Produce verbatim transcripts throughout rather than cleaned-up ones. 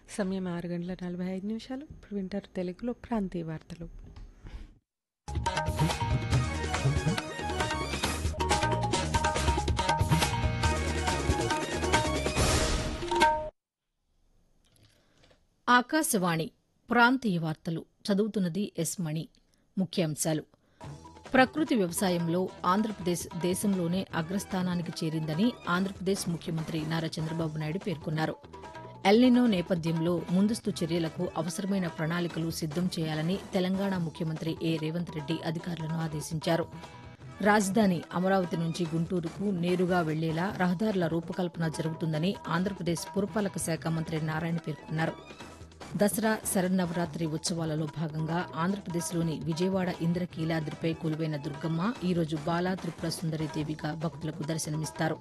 సమయం ఆరు గంటల నలభై ఐదు నిమిషాలు. ఇప్పుడు వింటారు తెలుగులో ప్రాంతీయ వార్తలు. ఆకాశవాణి ప్రాంతీయ వార్తలు చదువుతున్నది ఎస్ మణి. ముఖ్యాంశాలు: ప్రకృతి వ్యవసాయంలో ఆంధ్రప్రదేశ్ దేశంలోనే అగ్రస్థానానికి చేరిందని ఆంధ్రప్రదేశ్ ముఖ్యమంత్రి నారా చంద్రబాబు నాయుడు పేర్కొన్నారు. ఎల్నినో నేపథ్యంలో ముందస్తు చర్యలకు అవసరమైన ప్రణాళికలు సిద్దం చేయాలని తెలంగాణ ముఖ్యమంత్రి ఏ రేవంత్ రెడ్డి అధికారులను ఆదేశించారు. రాజధాని అమరావతి నుంచి గుంటూరుకు నేరుగా వెళ్లేలా రహదారుల రూపకల్పన జరుగుతుందని ఆంధ్రప్రదేశ్ పురపాలక శాఖ మంత్రి నారాయణ పేర్కొన్నారు. దసరా శరన్నవరాత్రి ఉత్సవాలలో భాగంగా ఆంధ్రప్రదేశ్లోని విజయవాడ ఇంద్రకీలాద్రిపై కొలువైన దుర్గమ్మ ఈరోజు బాలా త్రిపుర సుందరి దేవిగా భక్తులకు దర్శనమిస్తారు.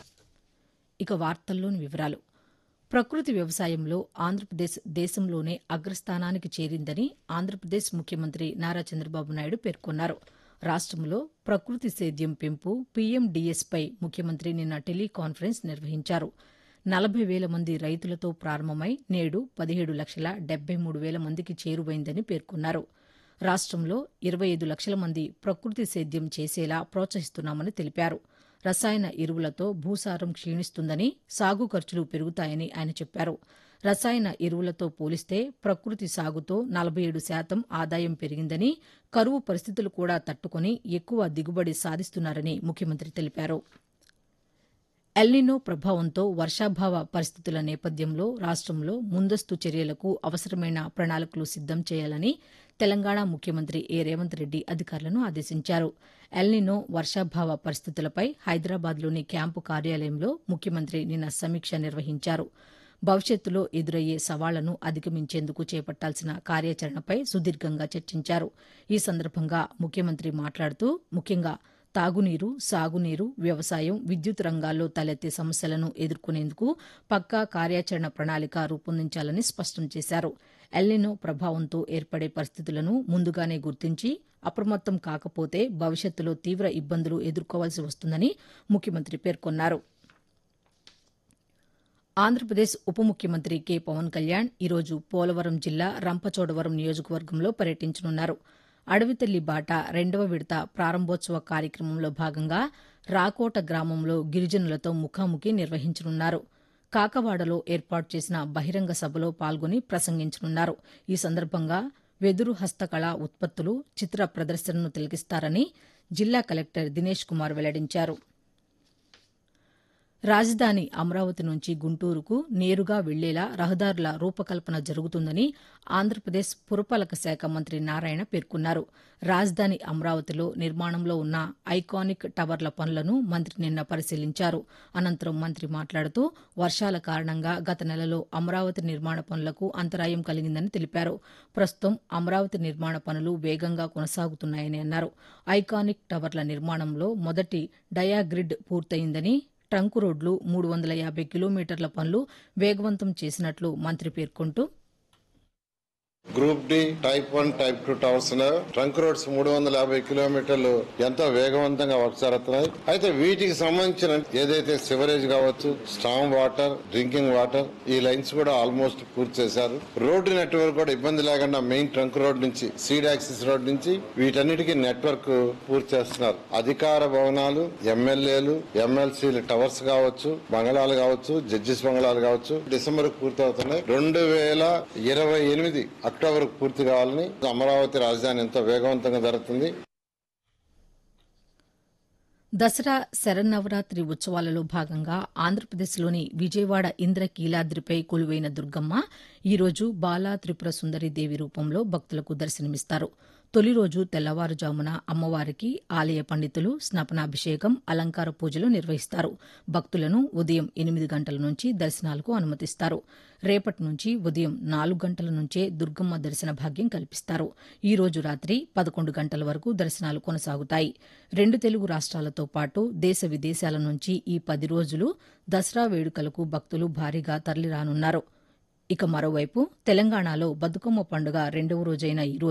ఇక వార్తల్లోని వివరాలు. ప్రకృతి వ్యవసాయంలో ఆంధ్రప్రదేశ్ దేశంలోనే అగ్రస్థానానికి చేరిందని ఆంధ్రప్రదేశ్ ముఖ్యమంత్రి నారా చంద్రబాబు నాయుడు పేర్కొన్నారు. రాష్టంలో ప్రకృతి సేద్యం పెంపు పీఎండీఎస్పై ముఖ్యమంత్రి నిన్న టెలికాన్ఫరెన్స్ నిర్వహించారు. నలభై వేల మంది రైతులతో ప్రారంభమై నేడు పదిహేడు లక్షల డెబ్బై మూడు వేల మందికి చేరువైందని పేర్కొన్నారు. రాష్టంలో ఇరవై ఐదు లక్షల మంది ప్రకృతి సేద్యం చేసేలా ప్రోత్సహిస్తున్నామని తెలిపారు. రసాయన ఎరువులతో భూసారం క్షీణిస్తుందని, సాగు ఖర్చులు పెరుగుతాయని ఆయన చెప్పారు. రసాయన ఎరువులతో పోలిస్తే ప్రకృతి సాగుతో నలభై ఏడు శాతం ఆదాయం పెరిగిందని, కరువు పరిస్థితులు కూడా తట్టుకుని ఎక్కువ దిగుబడి సాధిస్తున్నారని ముఖ్యమంత్రి తెలిపారు. ఎల్నినో ప్రభావంతో వర్షాభావ పరిస్థితుల నేపథ్యంలో రాష్టంలో ముందస్తు చర్యలకు అవసరమైన ప్రణాళికలు సిద్దం చేయాలని తెలంగాణ ముఖ్యమంత్రి ఏ రేవంత్ రెడ్డి అధికారులను ఆదేశించారు. ఎల్నినో వర్షాభావ పరిస్థితులపై హైదరాబాద్లోని క్యాంపు కార్యాలయంలో ముఖ్యమంత్రి నిన్న సమీక్ష నిర్వహించారు. భవిష్యత్తులో ఎదురయ్యే సవాళ్లను అధిగమించేందుకు చేపట్టాల్సిన కార్యాచరణపై సుదీర్ఘంగా చర్చించారు. ఈ సందర్భంగా ముఖ్యమంత్రి మాట్లాడుతూ ముఖ్యంగా తాగునీరు, సాగునీరు, వ్యవసాయం, విద్యుత్ రంగాల్లో తలెత్తే సమస్యలను ఎదుర్కొనేందుకు పక్కా కార్యాచరణ ప్రణాళిక రూపొందించాలని స్పష్టం చేశారు. ఎల్నినో ప్రభావంతో ఏర్పడే పరిస్థితులను ముందుగానే గుర్తించి అప్రమత్తం కాకపోతే భవిష్యత్తులో తీవ్ర ఇబ్బందులు ఎదుర్కోవాల్సి వస్తుందని ముఖ్యమంత్రి పేర్కొన్నారు. ఆంధ్రప్రదేశ్ ఉప ముఖ్యమంత్రి కె పవన్ కళ్యాణ్ ఈరోజు పోలవరం జిల్లా రంపచోడవరం నియోజకవర్గంలో పర్యటించనున్నారు. అడవితల్లి బాట రెండవ విడత ప్రారంభోత్సవ కార్యక్రమంలో భాగంగా రాకోట గ్రామంలో గిరిజనులతో ముఖాముఖి నిర్వహించనున్నారు. కాకవాడలో ఏర్పాటు చేసిన బహిరంగ సభలో పాల్గొని ప్రసంగించనున్నారు. ఈ సందర్భంగా వెదురు హస్తకళా ఉత్పత్తులు, చిత్ర ప్రదర్శనను తిలకిస్తారని జిల్లా కలెక్టర్ దినేష్ కుమార్ వెల్లడించారు. రాజధాని అమరావతి నుంచి గుంటూరుకు నేరుగా వెళ్లేలా రహదారుల రూపకల్పన జరుగుతుందని ఆంధ్రప్రదేశ్ పురపాలక శాఖ మంత్రి నారాయణ పేర్కొన్నారు. రాజధాని అమరావతిలో నిర్మాణంలో ఉన్న ఐకానిక్ టవర్ల పనులను మంత్రి నిన్న పరిశీలించారు. అనంతరం మంత్రి మాట్లాడుతూ వర్షాల కారణంగా గత నెలలో అమరావతి నిర్మాణ పనులకు అంతరాయం కలిగిందని తెలిపారు. ప్రస్తుతం అమరావతి నిర్మాణ పనులు వేగంగా కొనసాగుతున్నాయని అన్నారు. ఐకానిక్ టవర్ల నిర్మాణంలో మొదటి డయాగ్రిడ్ పూర్తయిందని, ట్రంక్ రోడ్లు మూడు వందల యాభై కిలోమీటర్ల పనులు వేగవంతం చేసినట్లు మంత్రి పేర్కొంటూ group D type one type two towers trunk roads మూడు వందల యాభై కిలోమీటర్లు ఎంతో వేగవంతంగా వర్క్ జరుగుతున్నాయి. అయితే వీటికి సంబంధించిన ఏదైతే సివరేజ్ కావచ్చు, స్ట్రాంగ్ వాటర్, డ్రింకింగ్ వాటర్, ఈ లైన్స్ కూడా ఆల్మోస్ట్ పూర్తి చేశారు. రోడ్డు నెట్వర్క్ కూడా ఇబ్బంది లేకుండా మెయిన్ ట్రంక్ రోడ్ నుంచి సీడ్ యాక్సిస్ రోడ్ నుంచి వీటన్నిటికీ నెట్వర్క్ పూర్తి చేస్తున్నారు. అధికార భవనాలు, ఎమ్మెల్యేలు, ఎమ్మెల్సీలు టవర్స్ కావచ్చు, బంగళాలు కావచ్చు, జడ్జిస్ బంగళాలు కావచ్చు డిసెంబర్ పూర్తి అవుతున్నాయి. రెండు వేల ఇరవై ఎనిమిది అక్టోబర్ పూర్తి కావాలని అమరావతి రాజధాని ఎంతో వేగవంతంగా జరుగుతుంది. దసరా శరన్నవరాత్రి ఉత్సవాలలో భాగంగా ఆంధ్రప్రదేశ్లోని విజయవాడ ఇంద్రకీలాద్రిపై కొలువైన దుర్గమ్మ ఈరోజు బాలా త్రిపుర సుందరి దేవి రూపంలో భక్తులకు దర్శనమిస్తారు. తొలి రోజు తెల్లవారుజామున అమ్మవారికి ఆలయ పండితులు స్నపనాభిషేకం, అలంకార పూజలు నిర్వహిస్తారు. భక్తులను ఉదయం ఎనిమిది గంటల నుంచి దర్శనాలకు అనుమతిస్తారు. రేపటి నుంచి ఉదయం నాలుగు గంటల నుంచే దుర్గమ్మ దర్శన భాగ్యం కల్పిస్తారు. ఈ రోజు రాత్రి పదకొండు గంటల వరకు దర్శనాలు కొనసాగుతాయి. రెండు తెలుగు రాష్ట్రాలతో పాటు దేశ విదేశాల నుంచి ఈ పది రోజులు దసరా వేడుకలకు భక్తులు భారీగా తరలిరానున్నారు. ఇక మరోవైపు తెలంగాణలో బతుకమ్మ పండుగ రెండవ రోజైన ఈ రోజు